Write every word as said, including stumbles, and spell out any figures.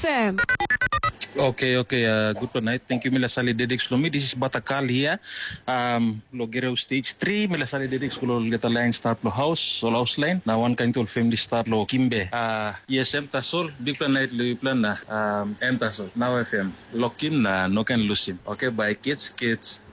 M. Okay, okay. Uh, good night. Thank you, Mila Sali Dedek Slomi. This is Batakal here. Um, Logero stage three. Mila Sali Dedek Skulo Leta Line Start Lo House, Sol House Line. Na one kind of family start Lo Kimbe. Uh, yes, M Tasol. Big plan night Lo plan na um M Tasol. Now F M. Lock him na no can lose him. Okay, bye kids, kids.